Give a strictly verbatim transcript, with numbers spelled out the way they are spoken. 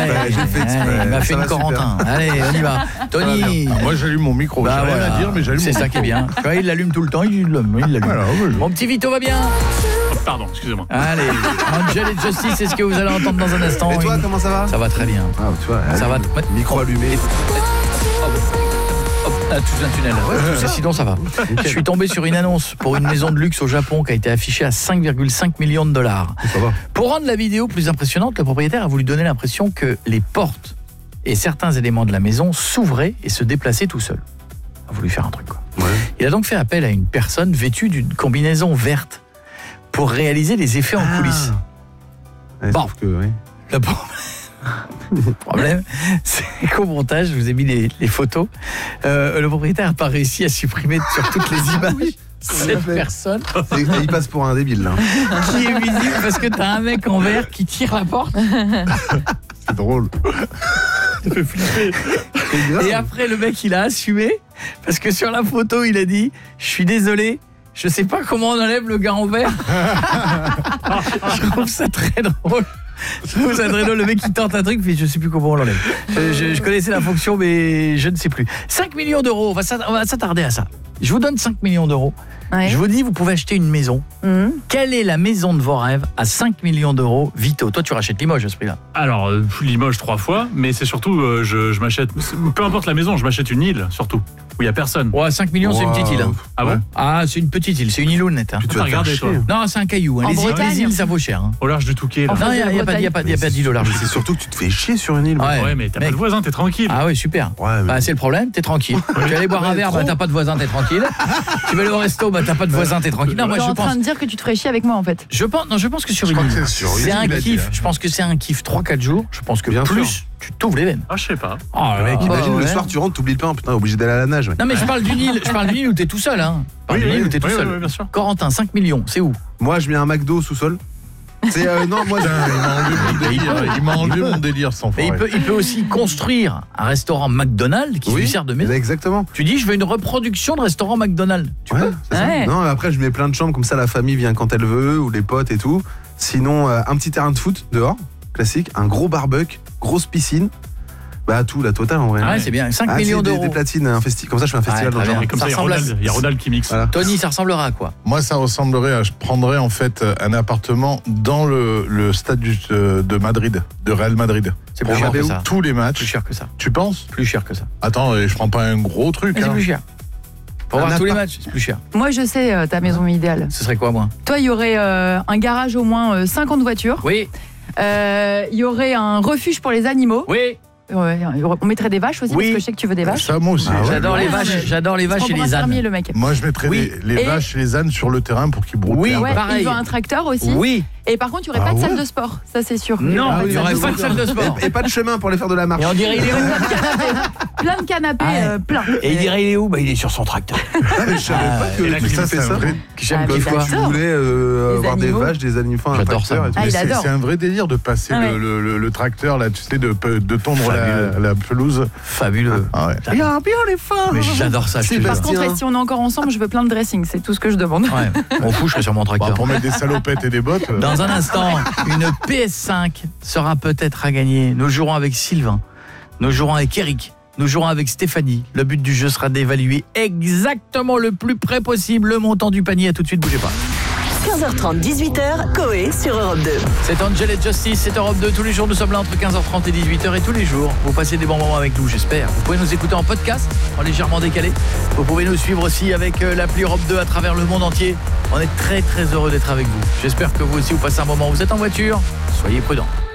exprès, Ouais, j'ai fait exprès. ouais, il m'a fait Ça une va, Corentin. super. Allez, on y va. Tony. Moi, j'allume mon micro. Bah, J'ai rien voilà. à dire, mais j'allume C'est mon ça micro. qui est bien. Quand il l'allume tout le temps, il l'allume. Il l'allume. Alors, ouais, je- Mon petit Vito va bien. Oh, pardon, excusez-moi. Allez, Angel et Justice, c'est ce que vous allez entendre dans un instant. Et toi, comment ça va? Ça va très bien. Ah, tu vois, Ça va. micro allumé. Hop, là, tout un tunnel. Ouais, sinon ça va. Je suis tombé sur une annonce pour une maison de luxe au Japon qui a été affichée à cinq virgule cinq millions de dollars. Ça va. Pour rendre la vidéo plus impressionnante, le propriétaire a voulu donner l'impression que les portes et certains éléments de la maison s'ouvraient et se déplaçaient tout seuls. Il a voulu faire un truc, quoi. Ouais. Il a donc fait appel à une personne vêtue d'une combinaison verte pour réaliser les effets en Ah. coulisses. Ouais, Bon. sauf que, oui. Le problème, le problème c'est qu'au montage, je vous ai mis les, les photos. Euh, le propriétaire n'a pas réussi à supprimer sur toutes les images cette personne C'est- Il passe pour un débile, là. qui est visible parce que t'as un mec en vert qui tire la porte. C'est drôle. Et après, le mec, il a assumé parce que sur la photo, il a dit « Je suis désolé, je sais pas comment on enlève le gars en vert. » Je trouve ça très drôle. Je trouve ça très drôle. Le mec, il tente un truc, mais je sais plus comment on l'enlève. Je, je, je connaissais la fonction, mais je ne sais plus. cinq millions d'euros, on va s'att- on va s'attarder à ça. Je vous donne cinq millions d'euros. Ouais. Je vous dis, vous pouvez acheter une maison. Mhm. Quelle est la maison de vos rêves à cinq millions d'euros? Vito, toi, tu rachètes Limoges à ce prix-là. Alors, euh, Limoges trois fois, mais c'est surtout, euh, je, je m'achète, peu importe la maison, je m'achète une île, surtout, où il n'y a personne. Ouais, cinq millions, c'est une petite île. Hein. Ah bon? Ah, c'est une petite île, c'est une îlounette. Hein. Puis tu T'as vas te faire regardé, chier. toi. Non, c'est un caillou. Hein. En Les, îles, Bretagne. les îles, ça vaut cher. Hein. Au large du Touquet, là. Enfin, Non, il n'y a, y a, pas- y a pas y a pas d'île au large. C'est surtout que tu te fais chier sur une île. Ouais. Ouais, mais t'as pas Mec. de voisin, t'es tranquille. Ah oui, super. Ouais, mais- Bah, c'est le problème, t'es tranquille. Tu vas aller boire un verre, bah, t'as pas de voisin, t'es tranquille. Tu vas aller au resto, bah, t'as pas de voisin, t'es tranquille. Non, moi, Tu es je en train pense... de dire que tu te ferais chier avec moi en fait. Je pense, non, je pense que sur Je une crois que île, c'est sur une c'est île, un il a dit, kiff. hein. Je pense que c'est un kiff trois quatre jours. Je pense que Bien plus, sûr. tu t'ouvres les veines. Ah, je sais pas. Oh, le mec, Imagine bah, le ouais. soir, tu rentres, t'oublies le pain, putain, obligé d'aller à la nage. Ouais. Non, mais je parle d'une île, je parle d'une île où t'es tout seul, hein. Je parle Oui, d'une oui, île où t'es tout oui, seul. oui, oui, bien sûr. Corentin, cinq millions, c'est où? Moi, je mets un McDo au sous-sol. C'est euh, non, moi, Putain, il m'a enlevé mon délire. Il m'a enlevé mon délire sans Mais il peut, il peut aussi construire un restaurant McDonald's qui oui, lui sert de maison. exactement. Tu dis, je veux une reproduction de restaurant McDonald's. Tu Ouais, peux c'est ça. Ouais. Non, après, je mets plein de chambres comme ça, la famille vient quand elle veut ou les potes et tout. Sinon, euh, un petit terrain de foot dehors, classique, un gros barbecue, grosse piscine. Bah tout, la totale en vrai. Ah ouais, c'est bien. cinq Ah, millions c'est des, d'euros. des platines, un festi- comme ça je fais un festival Ouais, dans le très jardin. Et comme Ça ça, il y a ressemble à- Ronald, il y a Ronald qui mixe. Voilà. Tony, ça ressemblera à quoi? Moi, ça ressemblerait à... Je prendrais en fait un appartement dans le, le stade du- de, de Madrid, de Real Madrid. C'est Pour plus cher voir que ça. tous les Plus matchs. cher que ça. Tu penses? Plus cher que ça. Attends, et je prends pas un gros truc. Mais c'est Hein. plus cher. Pour Un voir tous les appart. matchs, c'est plus cher. Moi je sais euh, ta maison idéale. Ce serait quoi, moi? Toi il y aurait euh, un garage au moins euh, cinquante voitures. Oui, Euh, Il y aurait un refuge pour les animaux. oui. Ouais, il y aurait- on mettrait des vaches aussi Oui. parce que je sais que tu veux des vaches. Ça, moi aussi. Ah ouais. J'adore les Ouais, vaches, mais- j'adore les vaches et Prends pour un les ânes. fermier, le mec. Moi, je mettrais Oui. les, les Et- vaches et les ânes sur le terrain pour qu'ils broutent. Oui. l'air. Ouais, pareil. il veut un tracteur aussi. Oui. Et par contre, il n'y aurait Ah pas de ouais salle de sport, ça c'est sûr. Non, Ah oui, il n'y aurait oui, pas oui. de salle de sport. Et, et pas de chemin pour aller faire de la marche. Et on dirait, il est où? Plein de canapés, Ah ouais. euh, plein. Et il dirait, il est où? Bah, il est sur son tracteur. Ah, mais je savais Ah, pas que et la tout clim, ça c'est fait un ça. vrai... J'aime Ah, qu'il mais fois. Tu voulais euh, Les avoir des animaux. vaches, des animaux, un J'adore tracteur ça. et tout. Ah, Mais il c'est adore. c'est un vrai délire de passer Ah ouais. le, le- le- le tracteur là, tu sais, de, de tondre la, Fabuleux. la pelouse. Fabuleux. Ah ouais. Il y a bien les fins. Mais j'adore ça, je te C'est jure. Par contre, Tiens. si on est encore ensemble, je veux plein de dressing, c'est tout ce que je demande. Ouais, on fout, je serai sur mon Bah, tracteur. pour mettre des salopettes et des bottes. euh, Dans un instant, une P S cinq sera peut-être à gagner. Nous jouerons avec Sylvain, nous jouerons avec Eric, nous jouerons avec Stéphanie. Le but du jeu sera d'évaluer exactement le plus près possible le montant du panier. À tout de suite, bougez pas. quinze heures trente, dix-huit heures, Coé sur Europe deux. C'est Angel et Justice, c'est Europe deux. Tous les jours, nous sommes là entre quinze heures trente et dix-huit heures. Et tous les jours, vous passez des bons moments avec nous, j'espère. Vous pouvez nous écouter en podcast, en légèrement décalé. Vous pouvez nous suivre aussi avec euh, l'appli Europe deux à travers le monde entier. On est très très heureux d'être avec vous. J'espère que vous aussi, vous passez un moment où vous êtes en voiture. Soyez prudents.